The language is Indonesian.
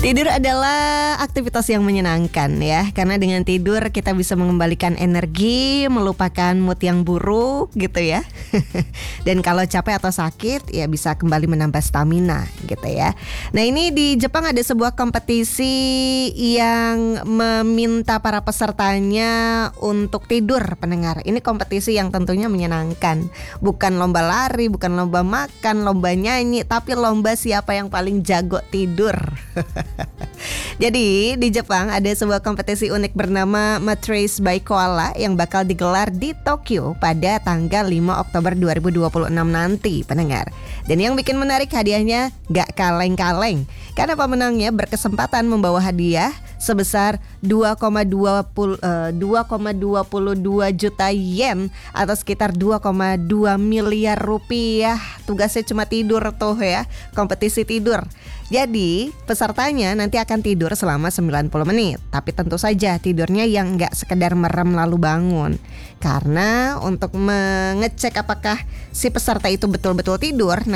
Tidur adalah aktivitas yang menyenangkan ya, karena dengan tidur kita bisa mengembalikan energi, melupakan mood yang buruk gitu ya. Dan kalau capek atau sakit ya bisa kembali menambah stamina gitu ya. Nah, ini di Jepang ada sebuah kompetisi yang meminta para pesertanya untuk tidur, pendengar. Ini kompetisi yang tentunya menyenangkan. Bukan lomba lari, bukan lomba makan, lomba nyanyi, tapi lomba siapa yang paling jago tidur. Jadi di Jepang ada sebuah kompetisi unik bernama Matrace by Koala yang bakal digelar di Tokyo pada tanggal 5 Oktober 2026 nanti, pendengar. Dan yang bikin menarik, hadiahnya gak kaleng-kaleng, karena pemenangnya berkesempatan membawa hadiah sebesar 2,22 juta yen atau sekitar 2,2 miliar rupiah. Tugasnya cuma tidur tuh ya, kompetisi tidur. Jadi pesertanya nanti akan tidur selama 90 menit. Tapi tentu saja tidurnya yang gak sekedar merem lalu bangun. Karena untuk mengecek apakah si peserta itu betul-betul tidur,